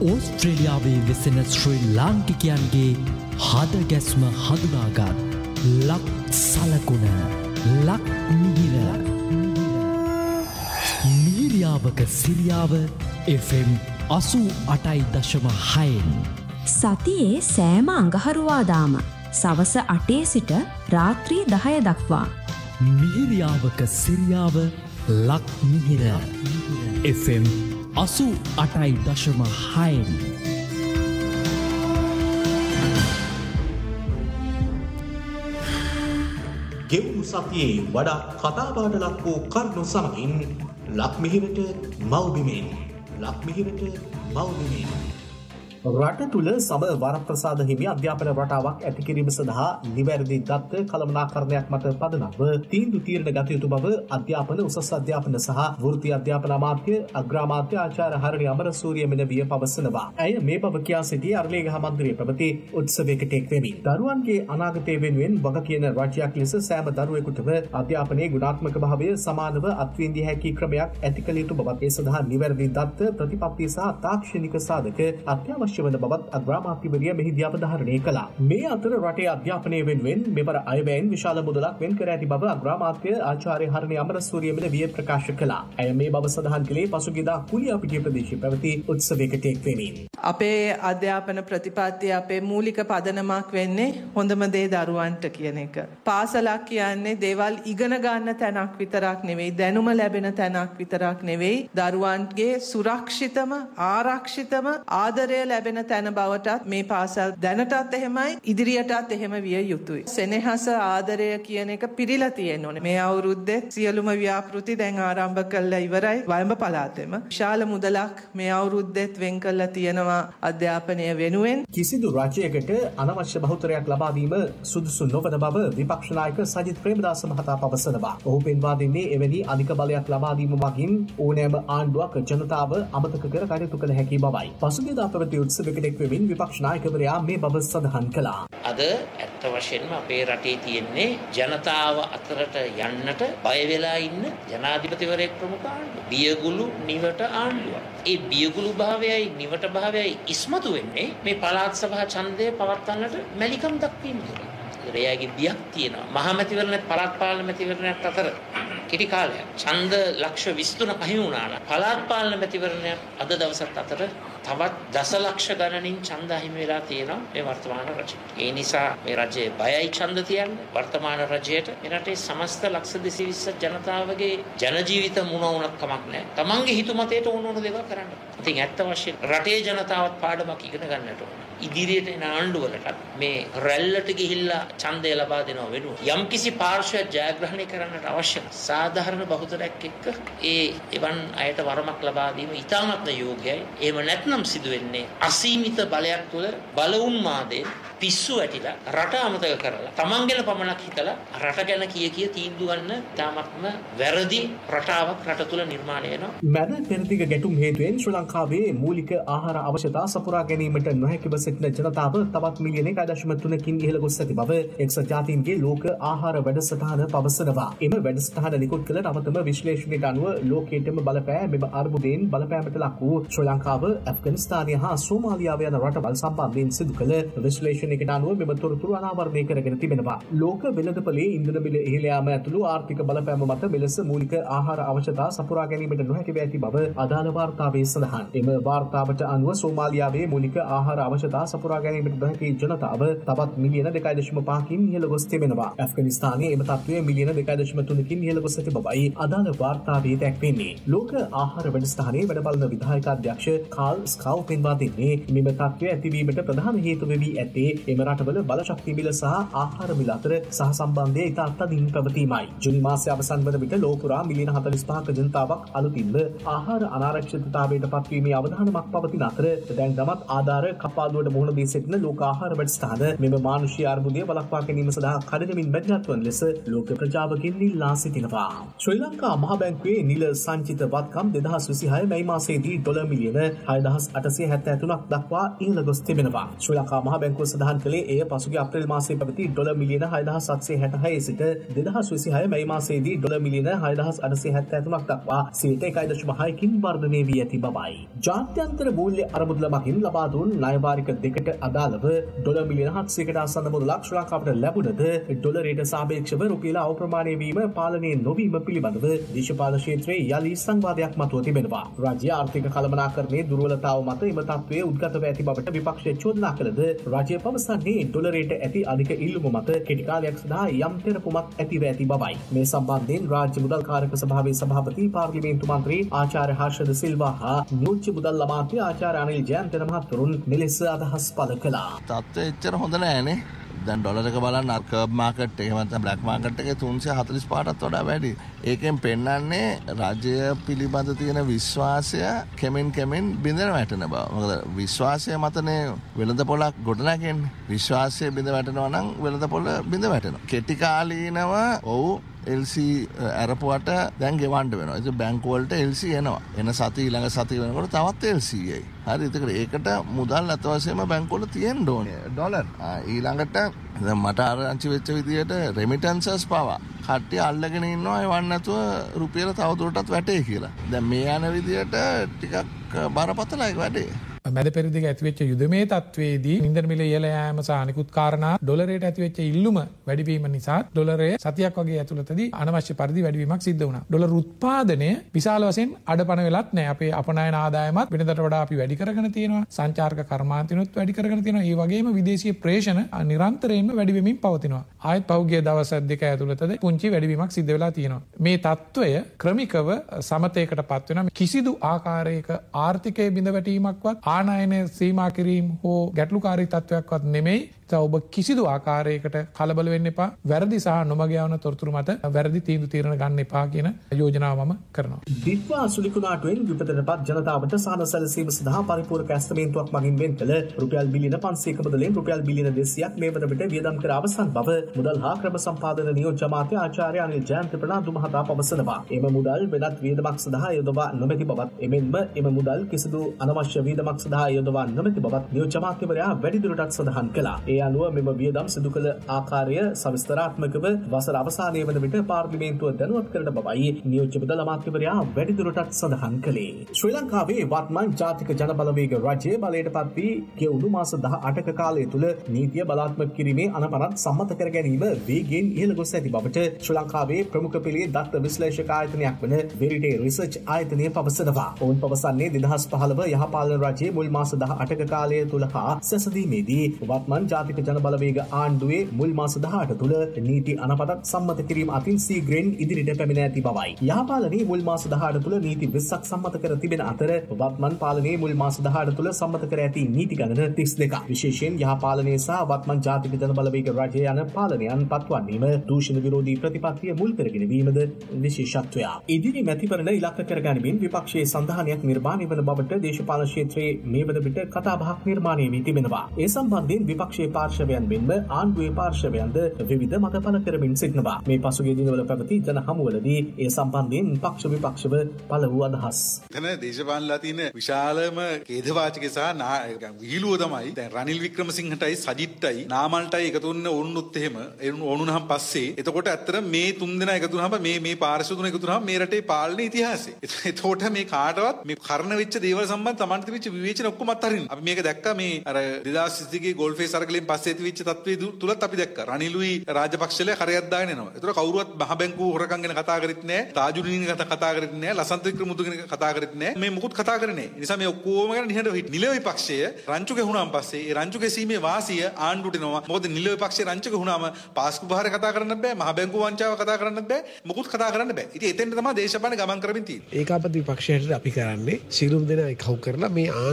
ඕස්ට්‍රේලියාවේ වෙසෙන ශ්‍රී ලාංකිකයන්ගේ හද ගැස්ම හඳුනාගත් ලක් සලකුණ ලක් මිහිර මිහිරියාවක සිරියාව FM 88.6 සතියේ සෑම අඟහරුවාදාම සවස 8 සිට රාත්‍රී 10 දක්වා මිහිරියාවක සිරියාව ලක් මිහිර FM 88.6 ගෙවුණු සතියේ වඩා කතාබහට ලක් වූ කරුණු සමගින් ලක්මිහිරට මව්බිමෙන් රට තුළ සම වරප්‍රසාද හිමි අධ්‍යාපන රටාවක් ඇති කිරීම සඳහා නිවැරදි දත්ත කළමනාකරණයක් මත පදනම්ව තීන්දුව తీරන ගත යුතු බව අධ්‍යාපන උසස් අධ්‍යාපන සහ වෘත්ති අධ්‍යාපන අමාත්‍ය අග්‍රාමාත්‍ය ආචාර්ය හරණි අමරසූරිය මෙනවිය පවසනවා. ඇය මේ බව කියා සිටි අරලියගහ මන්දිරයේ පැවති උත්සවයකට එක් වෙමින් දරුවන්ගේ අනාගතය වෙනුවෙන් වග කියන රාජ්‍යයක් ලෙස සෑම දරුවෙකුටම අධ්‍යාපනයේ ගුණාත්මක භාවය සමානව අත්විඳිය හැකි ක්‍රමයක් ඇති කළ යුතු බවත් ඒ සඳහා නිවැරදි දත්ත ප්‍රතිපත්ති සහ තාක්ෂණික සාධක අත්‍යවශ්‍ය වන බවත් අග්‍රාමාත්‍යවරිය මෙහිදී අවධාරණය කළා. මේ අතර රටේ අධ්‍යාපනය වෙනුවෙන් මෙවර අයවැයෙන් විශාල මුදලක් වෙන් කර ඇති බව අග්‍රාමාත්‍ය ආචාර්ය හරණි අමරසූරිය මෙනවිය ප්‍රකාශ කළා. ඇය මේ බව සඳහන් කළේ පසුගියදා කුලියාපිටිය ප්‍රදේශයේ පැවති උත්සවයකට එක් වෙමින්. අපේ අධ්‍යාපන ප්‍රතිපත්තිය අපේ මූලික පදනමක් වෙන්නේ හොඳම දේ දරුවන්ට කියන එක. පාසලක් කියන්නේ දේවල් ඉගෙන ගන්න තැනක් විතරක් නෙවෙයි, දැනුම ලැබෙන තැනක් විතරක් නෙවෙයි, දරුවන්ගේ සුරක්ෂිතම ආරක්ෂිතම ආදරය ලැබෙන තැන බවටත් මේ පාසල් දැනටත් එහෙමයි, ඉදිරියටත් එහෙම විය යුතුයි. සෙනෙහස ආදරය කියන එක පිරීලා තියෙන්න ඕනේ. මේ අවුරුද්දේ සියලුම ව්‍යාපෘති දැන් ආරම්භ කළා ඉවරයි. වයඹ පළාතෙම විශාල මුදලක් මේ අවුරුද්දෙත් වෙන් කළා තියෙනවා අධ්‍යාපනය වෙනුවෙන්. කිසිදු රාජ්‍යයකට අනවශ්‍ය බහුතරයක් ලබා දීම සුදුසු නොවන බව විපක්ෂ නායක සජිත් ප්‍රේමදාස මහතා පවසනවා. ඔහු පෙන්වා දෙන්නේ එවැනි අධික බලයක් ලබා දීම මගින් ඕනෑම ආණ්ඩුවක් ජනතාව අමතක කර කටයුතු කළ හැකි බවයි. පසුගියදා පැවති උත්සවයකට එක් වෙමින් විපක්ෂ නායකවරයා මේ බව සඳහන් කළා. අද ඇත්ත වශයෙන්ම අපේ රටේ තියෙන්නේ ජනතාව අතරට යන්නට බය වෙලා ඉන්න ජනාධිපතිවරයෙක් ප්‍රමුඛ ආණ්ඩුව. බියගුළු නිවට ආණ්ඩුවක්. ඒ බියගුළු භාවයයි නිවට භාවයයි ඉස්මතු වෙන්නේ මේ පළාත් සභා ඡන්දය පවත්වන්නට මැලිකම් දක්වීම තුළ. එයාගේ බියක් තියෙනවා. මහමැතිවරණත් පළාත් පාලන මැතිවරණයක් අතර කිරි කාලයක් ඡන්ද ලක්ෂ 23 පහි වුණා නම් පළාත් පාලන මැතිවරණයක් අද දවසත් අතර තවත් දසලක්ෂ ගණනින් ඡන්ද හිමි වෙලා තියෙනවා මේ වර්තමාන රජයට. ඒ නිසා මේ රජයේ බයයි ඡන්ද තියන්නේ වර්තමාන රජයට. මේ රටේ සමස්ත ලක්ෂ 220 ජනතාවගේ ජන ජීවිත මුණ වුණත් කමක් නැහැ. තමන්ගේ හිතුමතේට ඕන දේවල් කරන්න. ඉතින් ඇත්ත වශයෙන් රටේ ජනතාවත් පාඩමක් ඉගෙන ගන්නට ඕන. ඉදිරියට එන ආණ්ඩුවලට මේ රැල්ලට ගිහිල්ලා ඡන්දය ලබා දෙනව වෙනුව යම්කිසි පාර්ශ්වයක් ජයග්‍රහණය කරන්නට අවශ්‍ය සාධාරණ බහුතරයක් එක්ක ඒ එවන් අයට වරමක් ලබා දීම ඉතාමත්ම යෝග්‍යයි. එහෙම නැත්නම් සිදු වෙන්නේ අසීමිත බලයක් තුළ බල උන්මාදයෙන් පිස්සු ඇටිලා රට අමතක කරලා තමන් ගැන පමණක් හිතලා රට ගැන කිය තීන්දුව ගන්න ඉතාමත්ම වැරදි රටාවක් රට තුළ නිර්මාණය වෙනවා. මැද පෙරදිග ගැටුම් හේතුවෙන් ශ්‍රී ලංකාවේ මූලික ආහාර අවශ්‍යතා සපුරා ගැනීමට නොහැකිව සිටින ජනතාව තවත් මිලියන 1.3කින් ඉහළ ගොස් ඇති බව එක්සත් ජාතීන්ගේ ලෝක ආහාර වැඩසටහන පවසනවා. එම වැඩසටහන නිකුත් කළ නවතම විශ්ලේෂණයට අනුව ලෝකයේටම බලපෑ මෙම අර්බුදයෙන් බලපෑමට ලක් වූ ශ්‍රී ලංකාව, ඇෆ්ගනිස්තානය හා සෝමාලියාව යන රටවල් සම්බන්ධයෙන් සිදු කළ විශ්ලේෂණයකට අනුව මෙම තොරතුරු අනාවරණය කරගෙන තිබෙනවා. ලෝක වෙළඳපොලේ ඉන්ධන මිල ඉහළ යාම ඇතුළු ආර්ථික බලපෑම මත මෙලෙස මූලික ආහාර අවශ්‍යතා සපුරා ගැනීමට නොහැකිව ඇති බව අදාළ වාර්තාවේ සඳහන්. එම වාර්තාවට අනුව සෝමාලියාවේ මූලික ආහාර අවශ්‍යතා සපුරා ගැනීමට නොහැකි ජනතාව තවත් මිලියන 2.5කින් ඉහළ ගොස් තිබෙනවා. ඇෆ්ගනිස්තානයේ එම තත්ත්වය මිලියන 2.3කින් ඉහළ ගොස් ඇති බවයි අදාළ වාර්තාවේ දැක්වෙන්නේ. ලෝක ආහාර වැඩසටහනේ වැඩ බලන විධායක අධ්‍යක්ෂ කාල් ස්කව් පෙන්වා දෙන්නේ මෙම තත්ත්වය ඇතිවීමට ප්‍රධාන හේතුව වෙවි ඇත්තේ එම රටවල බලශක්ති මිල සහ ආහාර මිල අතර සහසම්බන්ධය ඉතා අත්අදින් පැවතීමයි. ජුනි මාසයේ අවසන් වන විට ලෝක පුරා මිලියන 45ක ජනතාවක් අලුතින්ම ආහාර අනාරක්ෂිතතාවයට පත්වීමේ අවධානමක් පවතින අතර දැන් තමත් ආධාර කපාදුවට මුහුණ දී සිටින ලෝක ආහාර වැඩසටහන මෙම මානුෂීය අර්බුදය වළක්වා ගැනීම සඳහා කඩිනමින් මැදිහත් වන ලෙස ලෝක ප්‍රජාවකින් ඉල්ලා සිටිනවා. තිබෙනවා. ශ්‍රී ලංකා මහ බැංකුවේ නිල සංචිත වත්කම් 2026 මැයි මාසයේදී ඩොලර් මිලියන 6873ක් දක්වා ඉහළ ගොස් තිබෙනවා. ශ්‍රී ලංකා මහ බැංකුව සඳහන් කළේ එය පසුගිය අප්‍රේල් මාසයේ පැවති ඩොලර් මිලියන 6766 සිට 2026 මැයි මාසයේදී ඩොලර් මිලියන 6873ක් දක්වා 1.6කින් වර්ධනය වී ඇති බවයි. ජාත්‍යන්තර මූල්‍ය අරමුදල මගින් ලබා දුන් ණය වාරික දෙකට අදාළව ඩොලර් මිලියන 700කට ආසන්න මුදලක් ශ්‍රී ලංකාවට ලැබුණද ඩොලරයට සාපේක්ෂව රුපියල අප්‍රමාණය වීම පාලනය නොවීම පිළිබඳව දේශපාලන ක්ෂේත්‍රයේ යලි සංවාදයක් මතුව තිබෙනවා. රාජ්‍ය ආර්ථික කළමනාකරණයේ දුර්වලතාව මත එම තත්ත්වය උද්ගතව ඇති බවට විපක්ෂය චෝදනා කළද රාජ්‍ය පවසන්නේ ඩොලරයට ඇති අධික ඉල්ලුම මත කෙටි කාලයක් සඳහා යම් තෙරපුමක් ඇතිව ඇති බවයි. මේ සම්බන්ධයෙන් රාජ්‍ය මුදල් කාරක සභාවේ සභාපති පාර්ලිමේන්තු මන්ත්‍රී ආචාර්ය හර්ෂද සිල්වා හා නියෝජ්‍ය මුදල් අමාත්‍ය ආචාර්ය අනිල් ජයන්තන මහතුරුන් මෙලෙස අදහස් පළ කළා. තත්ත්වය එච්චර හොඳ නෑනේ. දැන් ඩොලර් එක බලන්න කර්බ් මාකට් එක නැත්නම් බ්ලැක් මාකට් එකේ 345ටත් වඩා වැඩි. ඒකෙන් පෙන්වන්නේ රාජ්‍ය පිළිබඳ තියෙන විශ්වාසය කෙමෙන් බිඳ වැටෙන බව. මොකද විශ්වාසය මතනේ වෙළඳපොළක් ගොඩනගන්නේ. විශ්වාසය බිඳ වැටෙනවා නම් වෙළඳපොළ බිඳ වැටෙනවා. කෙටි කාලීනව ඔව් LC ඇරපුවට දැන් ගෙවන්න වෙනවා. ඒක බැංකු වලට LC එනවා. එන සතිය ඊළඟ සතිය වෙනකොට තවත් LC එයි. හරි ඒකට මුදල් අතවශ්‍යම බැංකු වල තියෙන්න ඕනේ ඩොලර්. ඊළඟට දැන් මට ආරංචි වෙච්ච විදියට රෙමිටන්සස් පවා කට්ටිය අල්ලගෙන ඉන්නවා එවන්න නැතුව රුපියල තව දුරටත් වැටේ කියලා. දැන් මේ යන විදියට ටිකක් බරපතලයි වැඩේ. මැද පෙරදිග ඇතිවෙච්ච යුදමේ තත්වයේදී ඉන්ධන මිල ඉහළ යෑම සහ අනිකුත් කාරණා ඩොලරයට ඇතිවෙච්ච ඉල්ලුම වැඩිවීම නිසා ඩොලරය සතියක් වගේ ඇතුළතදී අනවශ්‍ය පරිදි වැඩිවීමක් සිද්ධ වුණා. ඩොලර් උත්පාදනය විශාල වශයෙන් අඩපණ වෙලත් නැහැ. අපේ අපනයන ආදායමත් වෙනදට වඩා අපි වැඩි කරගෙන තියෙනවා. සංචාරක කර්මාන්තිනුත් වැඩි කරගෙන තියෙනවා. ඒ වගේම විදේශීය ප්‍රේෂණ නිරන්තරයෙන්ම වැඩි වෙමින් පවතිනවා. ආයෙත් පහුගිය දවස් දෙක ඇතුළතදී පුංචි වැඩිවීමක් සිද්ධ වෙලා තියෙනවා. මේ තත්වය ක්‍රමිකව සමතයකටපත් වෙනවා. කිසිදු ආකාරයක ආර්ථිකයේ බිඳවැටීමක්වත් ආනයන සීමා කිරීම හෝ ගැටලුකාරී තත්ත්වයක්වත් නෙමෙයි. ඔබ කිසිදු ආකාරයකට කලබල වෙන්න එපා. වැරදි සහ නොමග යවන තොරතුරු මත වැරදි තීන්දුව తీරන ගන්න එපා කියන යෝජනාව මම කරනවා. දිට්වා සුලිකුණාටුවෙන් විපතටපත් ජනතාවට සහන සැලසීම සඳහා පරිපූර්ණ ඇස්තමේන්තුවක් මගින් වෙන් කළ රුපියල් බිලියන 500ක බදලෙන් රුපියල් බිලියන 200ක් මේ වන විට වියදම් කර අවසන් බව මුදල් හා ක්‍රම සම්පාදන නියෝජ්‍ය අමාත්‍ය ආචාර්ය අනිල් ජයන්ත ප්‍රනාන්දු මහතා පවසනවා. එම මුදල් වෙනත් වියදමක් සඳහා යොදවා නොමැති බවත් එමෙන්ම එම මුදල් කිසිදු අනවශ්‍ය වියදමක් සඳහා යොදවා නොමැති බවත් නියෝජ්‍ය අමාත්‍යවරයා වැඩිදුරටත් සඳහන් කළා. ඒ අනුව මෙම වියදම් සිදු කළ ආකාරය සවිස්තරාත්මකව වසර අවසානයේ වන විට පාර්ලිමේන්තුව දැනුවත් කරන බවයි නියෝජ්‍ය මුදල් අමාත්‍යවරයා වැඩිදුරටත් සඳහන් කළේ. ශ්‍රී ලංකාවේ වත්මන් ජාතික ජනබලවේග රජය බලයට පත් වී ගෙවුණු මාස 18ක කාලය තුළ නීතිය බලාත්මක කිරීමේ අනපනත් සම්මත කර ගැනීම වේගයෙන් ඉහළ ගොස් ඇති බවට ශ්‍රී ලංකාවේ ප්‍රමුඛ පෙළේ දත්ත විශ්ලේෂක ආයතනයක් වන වෙරිටේ රිසර්ච් ආයතනය පවසනවා. ඔවුන් පවසන්නේ 2015 යහපාලන රජයේ මුල් මාස 18ක කාලය තුළ හා සැසඳීමේදී වත්මන් ජාතික ජනබලවේග ආණ්ඩුවේ මුල් මාස 18 තුළ නීති අනපතක් සම්මත කිරීම අතින් සීග්‍රෙන් ඉදිරියට පැමිණ ඇති බවයි. යහපාලනයේ මුල් මාස 18 තුළ නීති 20ක් සම්මත කර තිබෙන අතර වත්මන් පාලනයේ මුල් මාස 18 තුළ සම්මත කර ඇති නීති ගණන 32ක්. විශේෂයෙන් යහපාලනයේ සහ වත්මන් ජාතික ජනබලවේග රජය යන පාලනයන් පත්වන්නීම දූෂණ විරෝධී ප්‍රතිපත්තිය මුල් කරගෙන වීමද විශේෂත්වයක්. ඉදිරි මැතිවරණ ඉලක්ක කර ගැනීමෙන් විපක්ෂයේ සන්ධානයක් නිර්මාණය වන බවට දේශපාලන ක්ෂේත්‍රයේ මේ වන විට කතාබහක් නිර්මාණය වී තිබෙනවා. ඒ සම්බන්ධයෙන් විපක්ෂයේ පාර්ශවයන් මෙන්ම ආණ්ඩුවේ පාර්ශවයන්ද විවිධ මත පළ කරමින් සිටිනවා. මේ පසුගිය දිනවල පැවති ජන හමුවලදී ඒ සම්බන්ධයෙන් පක්ෂ විපක්ෂව පළ වූ අදහස්. එතන දේශපාලනලා තියෙන විශාලම ඛේදවාචකේ සහ විහිළුව තමයි දැන් රනිල් වික්‍රමසිංහටයි සජිත්ටයි නාමල්ටයි එකතු වෙන ඕනුනොත් එහෙම ඕනුනහම පස්සේ එතකොට ඇත්තට මේ තුන් දෙනා එකතු වුනහම මේ පාර්ශව තුන එකතු වුනහම මේ රටේ පාලන ඉතිහාසය. එතකොට මේ කාටවත් මේ කරන වෙච්ච දේවල් සම්බන්ධ තමන්ට තිබිච්ච විවේචන ඔක්කොම අත්හරින්න. අපි මේක දැක්කා මේ අර 2023 ගෝල් ෆේස් අරගලෙන් පස්සේ තිබිච්ච තත්ත්වයේ තුලත් අපි දැක්කා. රනිලුයි රාජපක්ෂලේ කරයක් දාගෙන එනවා. ඒතර කවුරුවත් මහ බැංකුව හොරකම් ගැන කතා කරෙත් නැහැ. තාජුඩින් ගැන කතා කරෙත් නැහැ. ලසන්ත වික්‍රමතුංග ගැන කතා කරෙත් නැහැ. මේ මුකුත් කතා කරන්නේ නැහැ. ඒ නිසා මේ ඔක්කොම ගැන නිහඬව හිට. නිල විපක්ෂය රංචු ගෙහුණාන් පස්සේ ඒ රංචු ගැසීමේ වාසිය ආණ්ඩුවට එනවා. මොකද නිල විපක්ෂය රංචු ගෙහුණාම පාස්කු බහාර කතා කරන්නත් බෑ. මහ බැංකුව වංචාව කතා කරන්නත් බෑ. මුකුත් කතා කරන්න බෑ. ඉතින් එතෙන්ට තමයි දේශපාලන ගමන් කරමින් තියෙන්නේ. ඒකාපති විපක්ෂයට අපි කරන්නේ සියලුම දෙනා එකහුව කරලා මේ ආණ්ඩුව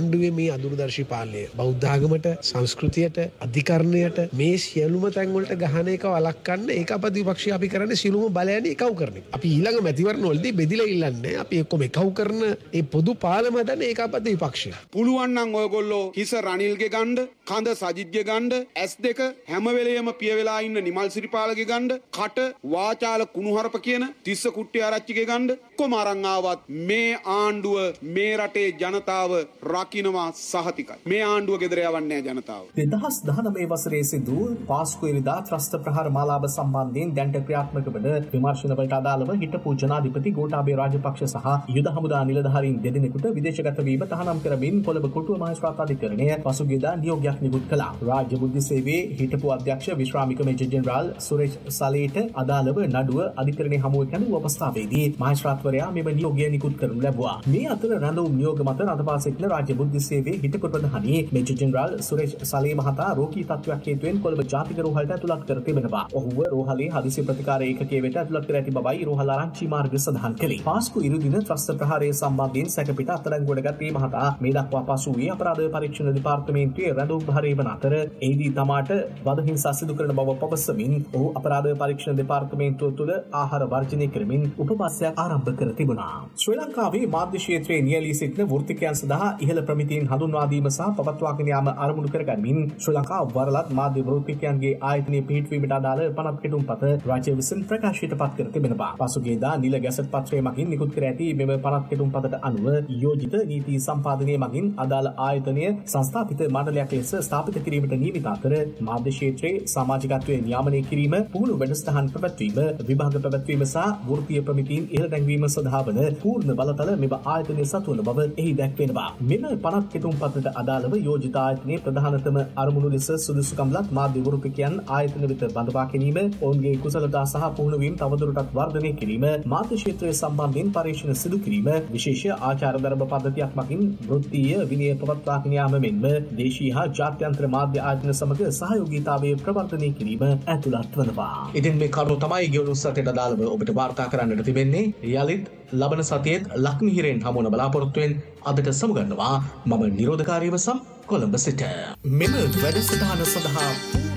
ආණ්ඩුවේ මේ අදුරදර්ශී පාලනය බෞද්ධ ආගමට සංස්කෘතියට අධිකරණයට මේ සියලුම තැන් වලට ගහන එක වළක්වන්න ඒකාපති විපක්ෂය අපි කරන්නේ සියලුම බලයන් එකව කරන එක. අපි ඊළඟ මැතිවරණ වලදී බෙදිලා ඉල්ලන්නේ අපි එක්කම එකව කරන ඒ පොදු පාලම හදන ඒකාපති විපක්ෂය. පුළුවන් නම් ඔයගොල්ලෝ හිස රනිල්ගේ ගණ්ඩ, කඳ සජිත්ගේ ගණ්ඩ, S2 හැම වෙලේම පිය වෙලා ඉන්න නිමල් සිරිපාලගේ ගණ්ඩ, කට වාචාල කුණුහරුප කියන තිස්ස කුට්ටි ආරච්චිගේ ගණ්ඩ කොම අරන් ආවත් මේ ආණ්ඩුව මේ රටේ ජනතාව රකින්නවා සහතිකයි. මේ ආණ්ඩුව ගෙදර යවන්නේ ජනතාව. 2019 වසරේ සිදු පාස්කු ඉරිදා ත්‍රස්ත ප්‍රහාර මාලාව සම්බන්ධයෙන් දැන්ට ක්‍රියාත්මක වන විමර්ශනවලට අදාළව හිටපු ජනාධිපති ගෝඨාභය රාජපක්ෂ සහ යුද හමුදා නිලධාරීන් දෙදෙනෙකුට විදේශගත වීම තහනම් කරමින් කොළඹ කොටුව මහේස්ත්‍රාත් අධිකරණය පසුගියදා නියෝගයක් නිකුත් කළා. රාජ්‍ය බුද්ධි සේවයේ හිටපු අධ්‍යක්ෂ විශ්‍රාමික මේජර් ජෙනරාල් සුරේෂ් සලේට අදාළව නඩුව අධිකරණයේ හමුවේ කැඳවූ අවස්ථාවේදී මහේස්ත්‍රාත්වරයා මෙම නියෝගය නිකුත් කරනු ලැබුවා. මේ අතර රැඳවුම් නියෝග මත රඳවා සිටින රාජ්‍ය බුද්ධි සේවයේ හිටපු ප්‍රධානී මේජර් ජෙනරාල් සුරේෂ් සලේ මහතා රෝගී තත්ත්වයක් හේතුවෙන් කොළඹ ජාතික රෝහලට ඇතුළත් කර තිබෙනවා. ඔහුව රෝහලේ හදිසි ප්‍රතිකාර ඒකකයේ වෙත ඇතුළත් කර ඇති බවයි රෝහල ආරංචි මාර්ග සඳහන් කළේ. පාස්කු ඉරුදින ත්‍රස්ත ප්‍රහාරය සම්බන්ධයෙන් සැකපිට අත්අඩංගුවටගත් මේ මහතා මේ දක්වා පසුවී අපරාධ පරීක්ෂණ දෙපාර්තමේන්තුවේ රැඳවුම් භාරය වන අතර එහිදී තමාට වද හිංසා සිදු කරන බව පවසමින් ඔහු අපරාධ පරීක්ෂණ දෙපාර්තමේන්තුව තුළ ආහාර වර්ජනය කරමින් උපවාසයක් ආරම්භ කර තිබුණා. ශ්‍රී ලංකාවේ මාධ්‍ය ක්ෂේත්‍රයේ නියැලී සිටින වෘත්තිකයන් සඳහා ඉහළ ප්‍රමිතීන් හඳුන්වා දීම සහ පවත්වාගෙන යාම අරමුණු කරගනිමින් ශ්‍රී ලංකා වරලත් මාධ්‍ය වෘත්තිකයන්ගේ ආයතනයේ පිහිටුවීමට අදාළ පනත් කෙටුම්පත රාජ්‍ය විසින් ප්‍රකාශයට පත් කර තිබෙනවා. පසුගියදා නිල ගැසට් පත්‍රය මගින් නිකුත් කර ඇති මෙම පනත් කෙටුම්පතට අනුව යෝජිත නීති සම්පාදනය මගින් අදාළ ආයතනය සංස්ථාපිත මණ්ඩලයක් ලෙස ස්ථාපිත කිරීමට නියමිත අතර මාධ්‍ය ක්ෂේත්‍රයේ සමාජිකත්වයේ නියාමනය කිරීම, පුහුණු වැඩසටහන් පැවැත්වීම, විභාග පැවැත්වීම සහ වෘත්තීය ප්‍රමිතීන් ඉහළ දැන්වීම සඳහා වන පූර්ණ බලතල මෙම ආයතනය සතු වන බව එහි දැක්වෙනවා. මෙම පනත් කෙටුම්පතට අදාළව යෝජිත ආයතනයේ ප්‍රධානතම අරමුණු ලෙස සුදුසුකම්ලත් මාධ්‍ය වෘත්තිකයන් ආයතන වෙත බඳවා ගැනීම, ඔවුන්ගේ කුසලතා සහ පුහුණුවීම් තවදුරටත් වර්ධනය කිරීම, මාධ්‍ය ක්ෂේත්‍රය සම්බන්ධයෙන් පරීක්ෂණ සිදු කිරීම, විශේෂ ආචාරධර්ම පද්ධතියක් මගින් වෘත්තීය විනය පවත්වාගෙන යාම මෙන්ම දේශීය හා ජාත්‍යන්තර මාධ්‍ය ආයතන සමග සහයෝගීතාවය ප්‍රවර්ධනය කිරීම ඇතුළත් වනවා. ඉතින් මේ කරුණු තමයි ගෙවුණු සතියට අදාළව ඔබට වාර්තා කරන්නට තිබෙන්නේ. යලිත් ලබන සතියේත් ලක්මිහිරෙන් හමුවන බලාපොරොත්තුවෙන් අදට සමුගන්නවා. මම නිරෝධකාරීව සම් කොළඹ සිට. මෙම වැඩසටහන සඳහා